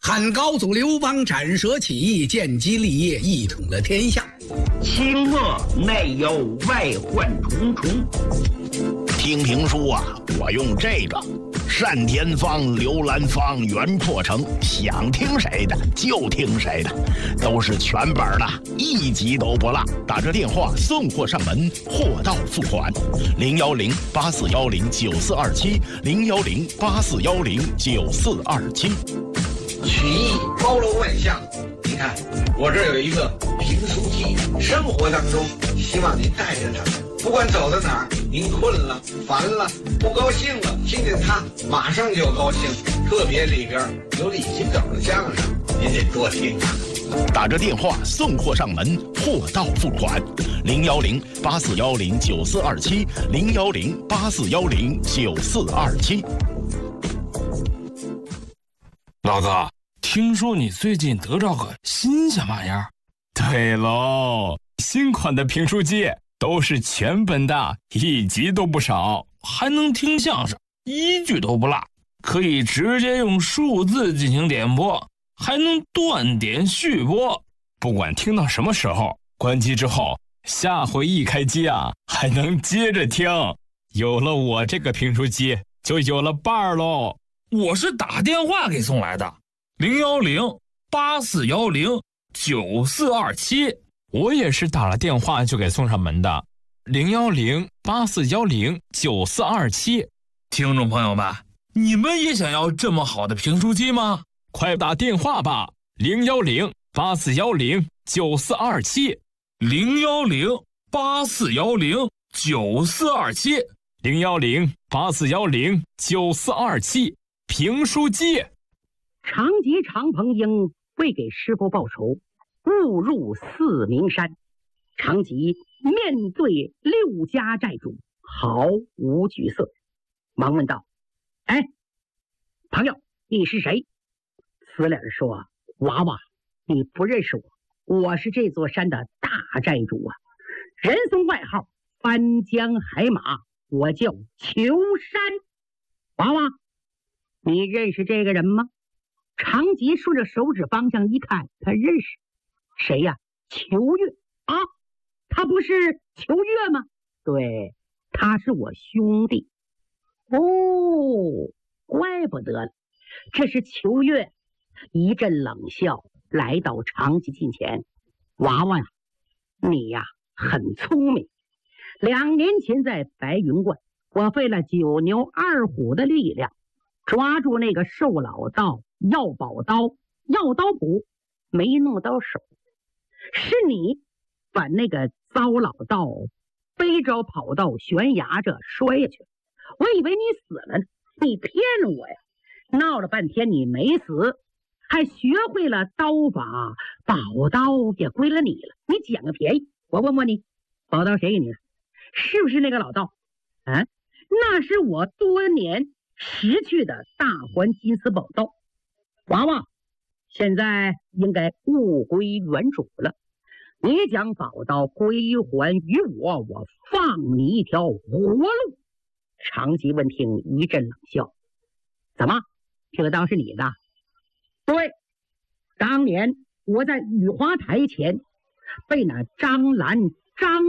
汉高祖刘邦斩蛇起义，建基立业，一统了天下。 清末内忧外患重重。 听评书啊，我用这个单田芳、刘兰芳、袁阔成，想听谁的就听谁的，都是全本的，一集都不落。打着电话送货上门，货到付款。010-8410-9427，010-8410-9427。 曲艺包罗万象，你看我这有一个评书机，生活当中希望您带着它，不管走到哪儿，您困了、烦了、不高兴了，听见它马上就高兴。特别里边有李金斗的相声，您得多听啊。 打着电话送货上门，货到付款。010-8410-9427，010-8410-9427。 老子听说你最近得着个新鲜玩意儿？ 对喽，新款的评书机都是全本的，一集都不少， 还能听相声，一句都不落，可以直接用数字进行点播，还能断点续播。 不管听到什么时候，关机之后，下回一开机啊，还能接着听。有了我这个评书机，就有了伴儿喽。 我是打电话给送来的，010-8410-9427。 我也是打了电话就给送上门的，010-8410-9427。 听众朋友们，你们也想要这么好的评书机吗？ 快打电话吧，010-8410-9427。 010-8410-9427。 010-8410-9427。评书机。 长吉常鹏英为给师傅报仇，误入四明山。长吉面对6家寨主，毫无惧色，忙问道：“哎，朋友，你是谁？”死脸说：“娃娃，你不认识我，我是这座山的大寨主啊，人送外号翻江海马，我叫裘山。娃娃，你认识这个人吗？”长吉顺着手指方向一看，他认识。谁呀？裘月啊，他不是裘月吗？对，他是我兄弟。哦，怪不得了，这是裘月。一阵冷笑，来到长吉近前：“娃娃呀，你呀很聪明。2年前在白云观，我费了9牛2虎的力量，抓住那个瘦老道要宝刀要刀捕，没弄到手，是你把那个糟老道背着跑到悬崖这摔下去了。我以为你死了呢，你骗我呀！闹了半天你没死，还学会了刀法，宝刀也归了你了。你捡个便宜，我问问你，宝刀谁给你的？是不是那个老道啊？那是我多年失去的大环金丝宝刀。娃娃，现在应该物归原主了。你将宝刀归还于我，我放你一条活路。长吉闻听一阵冷笑：“怎么，这个刀是你的？”“对，当年我在雨花台前被那张兰张